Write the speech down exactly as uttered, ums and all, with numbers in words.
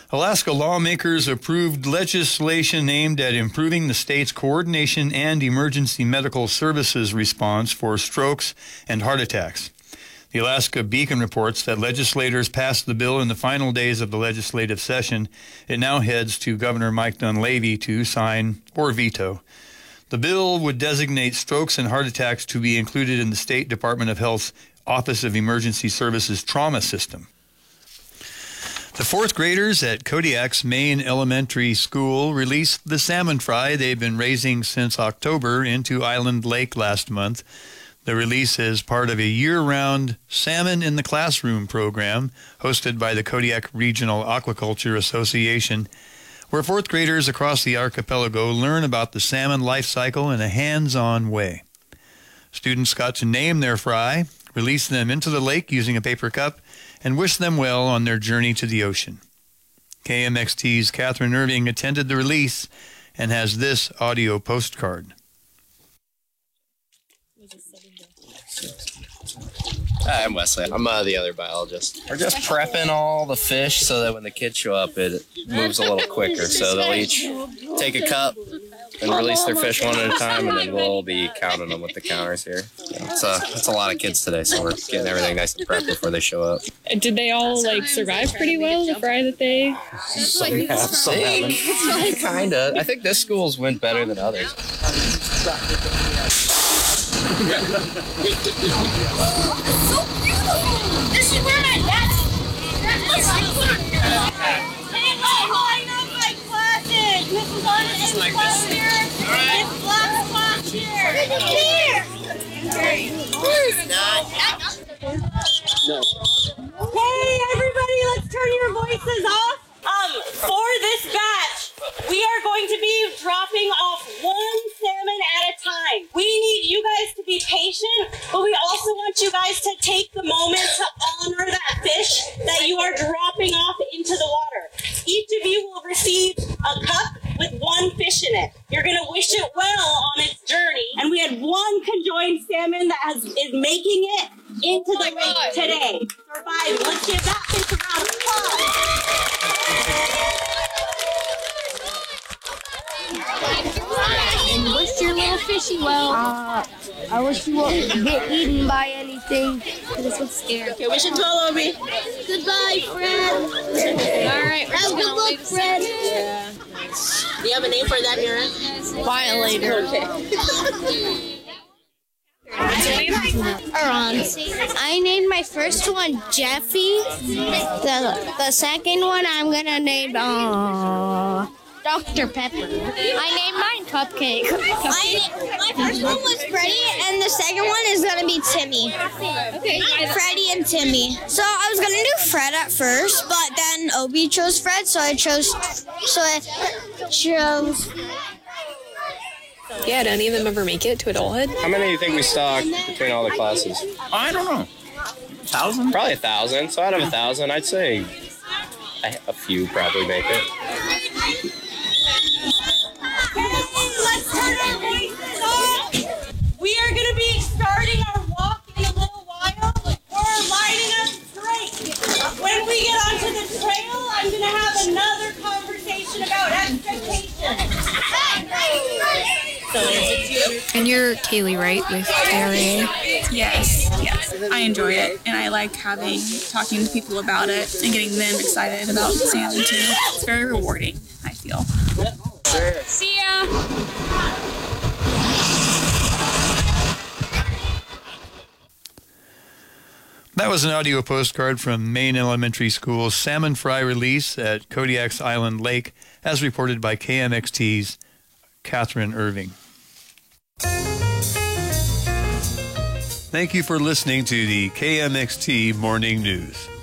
Alaska lawmakers approved legislation aimed at improving the state's coordination and emergency medical services response for strokes and heart attacks. The Alaska Beacon reports that legislators passed the bill in the final days of the legislative session. It now heads to Governor Mike Dunleavy to sign or veto. The bill would designate strokes and heart attacks to be included in the State Department of Health's Office of Emergency Services trauma system. The fourth graders at Kodiak's Main Elementary School released the salmon fry they've been raising since October into Island Lake last month. The release is part of a year-round Salmon in the Classroom program hosted by the Kodiak Regional Aquaculture Association, where fourth graders across the archipelago learn about the salmon life cycle in a hands-on way. Students got to name their fry, release them into the lake using a paper cup, and wish them well on their journey to the ocean. K M X T's Catherine Irving attended the release and has this audio postcard. Hi, I'm Wesley. I'm uh, the other biologist. We're just prepping all the fish so that when the kids show up, it moves a little quicker. So they'll each take a cup and release their fish one at a time, and then we'll be counting them with the counters here. Yeah, it's, a, it's a lot of kids today, so we're getting everything nice and prepped before they show up. Did they all, like, survive pretty well, the fry that they... Some have, some haven't. Kind of. I think this school's went better than others. So beautiful! This is where my dad's. Hey, line up my classes! Missus Arnett's class here. Miss Black's class here. Here! Who's not? No. Hey, everybody, let's turn your voices off. Um, for this batch, we are going to be dropping off one salmon at a time. We need you guys to be patient, but we also want you guys to take the moment to honor that fish that you are dropping off into the water. Each of you will receive a cup with one fish in it. You're going to wish it well on its journey. And we had one conjoined salmon that has is making it into oh the lake God. today. Survived. Let's give that fish a round of applause. And wish your little fishy well. Uh, I wish you won't get eaten by anything. This one's scary. Okay, wish it well, Obi. Goodbye, Fred. All right, have good luck, Fred. Yeah. Do you have a name for that, Mira? Violator. Okay. Aron. I named my first one Jeffy. The the second one I'm gonna name uh, Doctor Pepper. I named mine Cupcake. I, my first one was Freddie, and the second one is gonna be Timmy. Okay. Freddie and Timmy. So I was gonna do Fred at first, but then Obi chose Fred, so I chose. So I chose. Yeah, do any of them ever make it to adulthood? How many do you think we stock between all the classes? I don't know. A thousand? Probably a thousand. So out of a thousand, I'd say a, a few probably make it. Let's turn our voices off. We are going to be starting our walk in a little while. We're lining up straight. When we get onto the trail, I'm going to have another conversation about expectations. And you're Kaylee, right, with K R A? Yes, yes. I enjoy it, and I like having, talking to people about it and getting them excited about salmon too. It's very rewarding, I feel. See ya! That was an audio postcard from Main Elementary School's salmon fry release at Kodiak's Island Lake, as reported by K M X T's Catherine Irving. Thank you for listening to the K M X T Morning News.